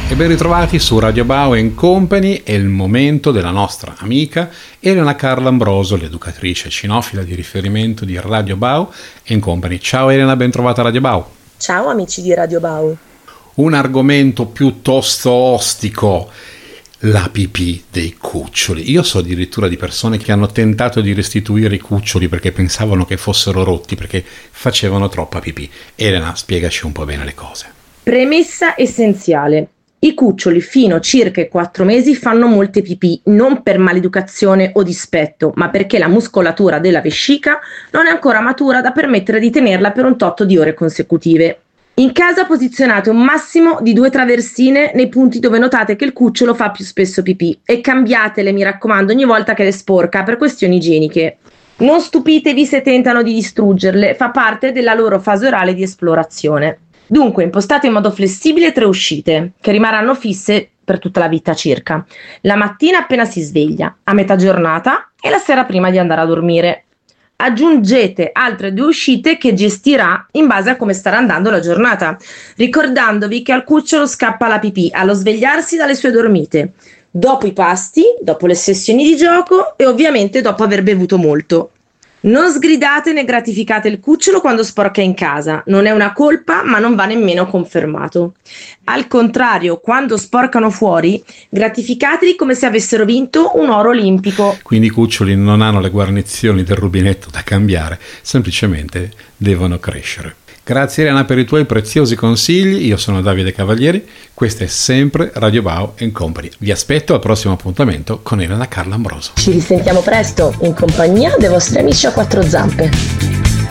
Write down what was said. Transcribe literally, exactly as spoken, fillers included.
E ben ritrovati su Radio Bao and Company. È il momento della nostra amica Elena Carla Ambroso, l'educatrice cinofila di riferimento di Radio Bao and Company. Ciao Elena, ben trovata a Radio Bao. Ciao amici di Radio Bao. Un argomento piuttosto ostico, la pipì dei cuccioli. Io so addirittura di persone che hanno tentato di restituire i cuccioli perché pensavano che fossero rotti, perché facevano troppa pipì. Elena, spiegaci un po' bene le cose. Premessa essenziale. I cuccioli fino a circa i quattro mesi fanno molte pipì, non per maleducazione o dispetto, ma perché la muscolatura della vescica non è ancora matura da permettere di tenerla per un tot di ore consecutive. In casa posizionate un massimo di due traversine nei punti dove notate che il cucciolo fa più spesso pipì e cambiatele, mi raccomando, ogni volta che le sporca per questioni igieniche. Non stupitevi se tentano di distruggerle, fa parte della loro fase orale di esplorazione. Dunque, impostate in modo flessibile tre uscite, che rimarranno fisse per tutta la vita circa. La mattina appena si sveglia, a metà giornata e la sera prima di andare a dormire. Aggiungete altre due uscite che gestirà in base a come starà andando la giornata, ricordandovi che al cucciolo scappa la pipì allo svegliarsi dalle sue dormite, dopo i pasti, dopo le sessioni di gioco e ovviamente dopo aver bevuto molto. Non sgridate né gratificate il cucciolo quando sporca in casa, non è una colpa ma non va nemmeno confermato. Al contrario, quando sporcano fuori, gratificateli come se avessero vinto un oro olimpico. Quindi i cuccioli non hanno le guarnizioni del rubinetto da cambiare, semplicemente devono crescere. Grazie Elena per i tuoi preziosi consigli, io sono Davide Cavalieri, questa è sempre Radio Bao and Company. Vi aspetto al prossimo appuntamento con Elena Carla Ambroso. Ci risentiamo presto in compagnia dei vostri amici a quattro zampe.